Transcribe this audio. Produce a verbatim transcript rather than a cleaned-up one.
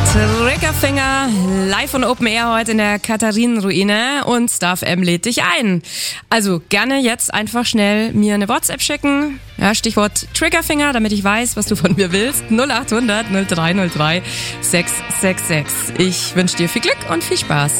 Triggerfinger live und Open Air heute in der Katharinenruine und Star F M lädt dich ein. Also gerne jetzt einfach schnell mir eine WhatsApp schicken. Ja, Stichwort Triggerfinger, damit ich weiß, was du von mir willst. null acht hundert null drei null drei sechs sechs sechs. Ich wünsche dir viel Glück und viel Spaß.